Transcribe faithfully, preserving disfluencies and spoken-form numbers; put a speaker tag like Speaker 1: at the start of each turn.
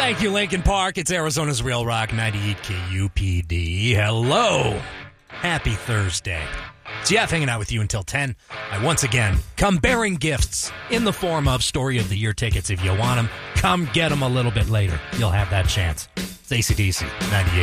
Speaker 1: Thank you, Lincoln Park. It's Arizona's Real Rock ninety-eight K U P D. Hello. Happy Thursday. It's Jeff hanging out with you until ten. I once again come bearing gifts in the form of Story of the Year tickets. If you want them, come get them a little bit later. You'll have that chance. It's A C D C ninety-eight.